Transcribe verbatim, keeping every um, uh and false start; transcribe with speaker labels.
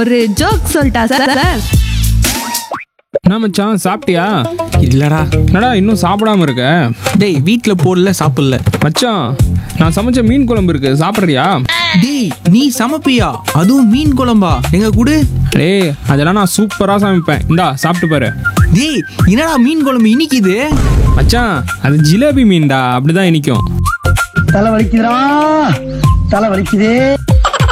Speaker 1: ஒரு ஜோக் சொல்லிட்டா சார்.
Speaker 2: என்ன மச்சான், சாப்பிட்டியா?
Speaker 3: இல்லடா.
Speaker 2: என்னடா இன்னும் சாப்பிடாம இருக்க?
Speaker 3: டேய் வீட்டில் போடல, சாப்பிடல.
Speaker 2: மச்சான், நான் சமைச்ச மீன் குழம்பு இருக்கு, சாப்பிட்றியா?
Speaker 3: டேய் நீ சமைப்பியா? அதுவும் மீன் குழம்பா? எங்க கூடு.
Speaker 2: டேய் அதெல்லாம் நான் சூப்பராக சமைப்பேன், இந்தா சாப்பிட்டு பாரு.
Speaker 3: டேய் என்னடா மீன் குழம்பு இனிக்குது?
Speaker 2: மச்சான் அது ஜிலேபி மீன்டா, அப்படிதான் இனிக்கும்.
Speaker 4: தலை வலிக்குதுடா, தலை வலிக்குதே.